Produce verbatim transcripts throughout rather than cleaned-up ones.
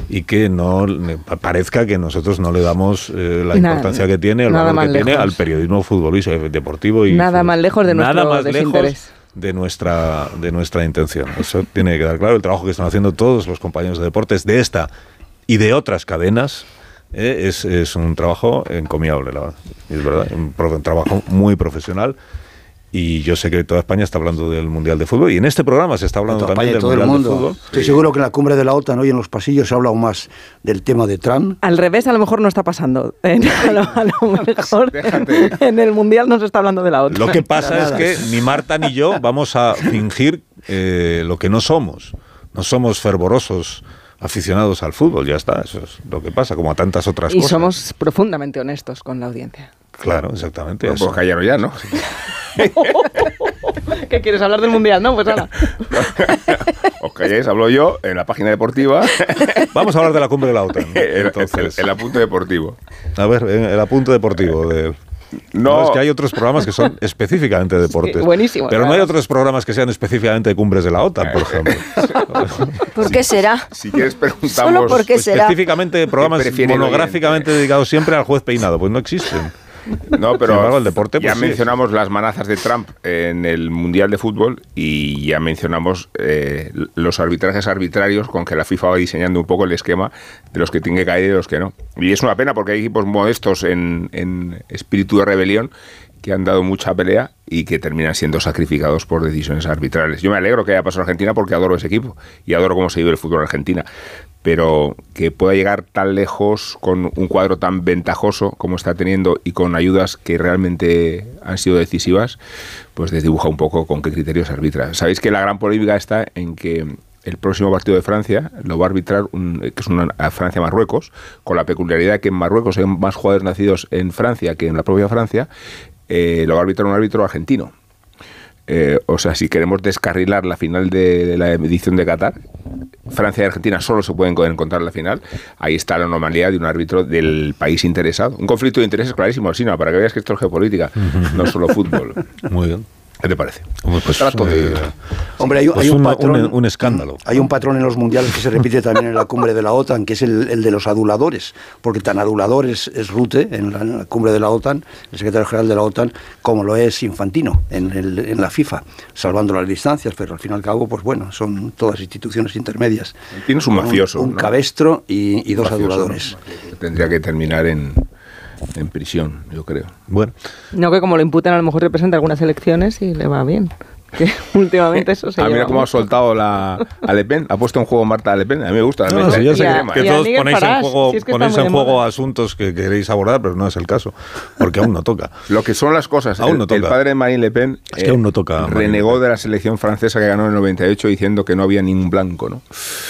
y que no parezca que nosotros no le damos eh, la nada, importancia que tiene, el valor que tiene al periodismo futbolístico, deportivo y nada más lejos de nuestro nada más desinterés. Lejos de nuestra de nuestra intención. Eso tiene que quedar claro. El trabajo que están haciendo todos los compañeros de deportes de esta y de otras cadenas eh, es, es un trabajo encomiable, la verdad. Es verdad, un, un trabajo muy profesional. Y yo sé que toda España está hablando del Mundial de Fútbol y en este programa se está hablando también del Mundial de Fútbol. Estoy seguro que en la cumbre de la OTAN hoy en los pasillos se habla aún más del tema de Trump. Al revés, a lo mejor no está pasando. Eh, a, lo, a lo mejor en el Mundial no se está hablando de la OTAN. Lo que pasa es que ni Marta ni yo vamos a fingir eh, lo que no somos. No somos fervorosos aficionados al fútbol, ya está. Eso es lo que pasa, como a tantas otras y cosas. Y somos profundamente honestos con la audiencia. Claro, exactamente. No, pues callaros ya, ¿no? ¿Qué quieres hablar del Mundial? No, pues nada. Os calláis, hablo yo en la página deportiva. Vamos a hablar de la cumbre de la OTAN, ¿no? Entonces, el, el, el apunte deportivo. A ver, el apunte deportivo de... No, no, es que hay otros programas que son específicamente de deportes. Sí, buenísimo. Pero no hay otros programas que sean específicamente de cumbres de la OTAN, por ejemplo. ¿Por qué será? Si quieres preguntamos... Solo por qué será. Específicamente programas monográficamente dedicados siempre al juez peinado. Pues no existen. No, pero embargo, el deporte, pues ya sí. mencionamos las manazas de Trump en el Mundial de Fútbol y ya mencionamos eh, los arbitrajes arbitrarios con que la FIFA va diseñando un poco el esquema de los que tienen que caer y de los que no. Y es una pena porque hay equipos modestos en, en espíritu de rebelión que han dado mucha pelea y que terminan siendo sacrificados por decisiones arbitrales. Yo me alegro que haya pasado Argentina porque adoro ese equipo y adoro cómo se vive el fútbol en Argentina. Pero que pueda llegar tan lejos con un cuadro tan ventajoso como está teniendo y con ayudas que realmente han sido decisivas, pues desdibuja un poco con qué criterios arbitra. Sabéis que la gran polémica está en que el próximo partido de Francia lo va a arbitrar, un, que es una Francia-Marruecos, con la peculiaridad de que en Marruecos hay más jugadores nacidos en Francia que en la propia Francia, eh, lo va a arbitrar un árbitro argentino. Eh, o sea, si queremos descarrilar la final de, de la edición de Qatar, Francia y Argentina solo se pueden encontrar en la final. Ahí está la anomalía de un árbitro del país interesado. Un conflicto de intereses clarísimo, Alsina, para que veas que esto es geopolítica, no solo fútbol. Muy bien. ¿Qué te parece? Pues, Trato de... eh, Hombre, hay, pues hay un, una, patrón, un, un escándalo. Hay un patrón en los mundiales que se repite también en la cumbre de la OTAN, que es el, el de los aduladores, porque tan adulador es, es Rutte en la, en la cumbre de la OTAN, el secretario general de la OTAN, como lo es Infantino en, el, en la FIFA, salvando las distancias, pero al fin y al cabo, pues bueno, son todas instituciones intermedias. Tienes un mafioso. Un, un ¿no? cabestro y, y dos mafioso, aduladores. ¿no? Tendría que terminar en... en prisión, yo creo. Bueno. No, que como lo imputen a lo mejor representa algunas elecciones y le va bien. Que últimamente eso se Ah, mira lleva cómo ha mucho. soltado la, a Le Pen, ha puesto en juego Marta a Le Pen. A mí me gusta. No, no, sí, ya sé Y a- que, que y a todos Nigel ponéis en Farage, juego, si es que ponéis está muy en de juego moda. asuntos que queréis abordar, pero no es el caso, porque aún no toca. Lo que son las cosas. Aún el, no toca. el padre de Marine Le Pen Es que aún no toca, Marine renegó Le Pen. de la selección francesa que ganó en el noventa y ocho diciendo que no había ningún blanco, ¿no?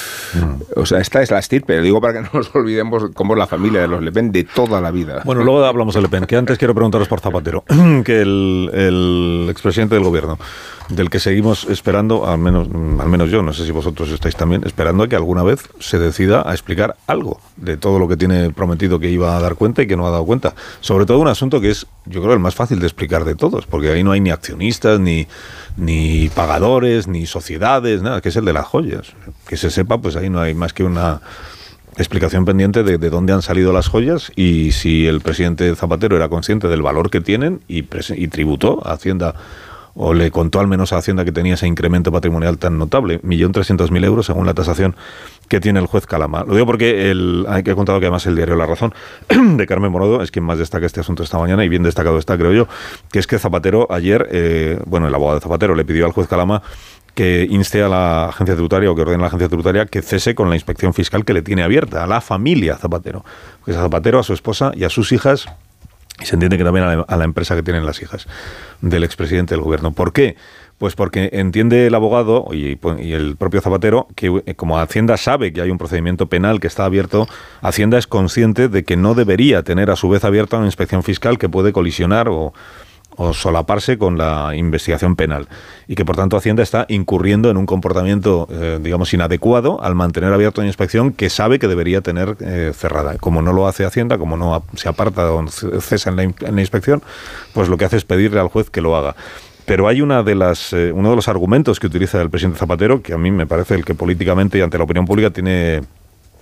O sea, esta es la estirpe, lo digo para que no nos olvidemos cómo es la familia de los Le Pen de toda la vida. Bueno, luego hablamos de Le Pen, que antes quiero preguntaros por Zapatero, que el, el expresidente del gobierno, del que seguimos esperando, al menos, al menos yo, no sé si vosotros estáis también, esperando a que alguna vez se decida a explicar algo de todo lo que tiene prometido que iba a dar cuenta y que no ha dado cuenta. Sobre todo un asunto que es, yo creo, el más fácil de explicar de todos, porque ahí no hay ni accionistas, ni, ni pagadores, ni sociedades, nada, que es el de las joyas. Que se sepa, pues ahí no hay más que una explicación pendiente de, de dónde han salido las joyas y si el presidente Zapatero era consciente del valor que tienen y, prese- y tributó a Hacienda, o le contó al menos a Hacienda que tenía ese incremento patrimonial tan notable, un millón trescientos mil euros según la tasación que tiene el juez Calama. Lo digo porque el, hay que he contado que además el diario La Razón de Carmen Morodo es quien más destaca este asunto esta mañana, y bien destacado está, creo yo, que es que Zapatero ayer, eh, bueno, el abogado de Zapatero le pidió al juez Calama que inste a la agencia tributaria, o que ordene a la agencia tributaria que cese con la inspección fiscal que le tiene abierta a la familia Zapatero. Pues a Zapatero, a su esposa y a sus hijas, y se entiende que también a la, a la empresa que tienen las hijas del expresidente del gobierno. ¿Por qué? Pues porque entiende el abogado y, y el propio Zapatero que, como Hacienda sabe que hay un procedimiento penal que está abierto, Hacienda es consciente de que no debería tener a su vez abierta una inspección fiscal que puede colisionar o o solaparse con la investigación penal, y que por tanto Hacienda está incurriendo en un comportamiento, eh, digamos, inadecuado al mantener abierta una inspección que sabe que debería tener eh, cerrada. Como no lo hace Hacienda, como no se aparta o cesa en la, en la inspección, pues lo que hace es pedirle al juez que lo haga. Pero hay una de las, eh, uno de los argumentos que utiliza el presidente Zapatero, que a mí me parece el que políticamente y ante la opinión pública tiene